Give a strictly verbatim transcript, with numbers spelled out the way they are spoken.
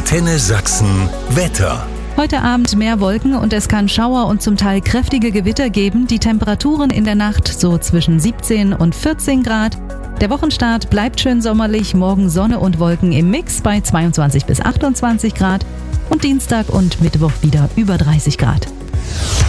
Antenne Sachsen Wetter. Heute Abend mehr Wolken und es kann Schauer und zum Teil kräftige Gewitter geben. Die Temperaturen in der Nacht so zwischen siebzehn und vierzehn Grad. Der Wochenstart bleibt schön sommerlich. Morgen Sonne und Wolken im Mix bei zweiundzwanzig bis achtundzwanzig Grad. Und Dienstag und Mittwoch wieder über dreißig Grad.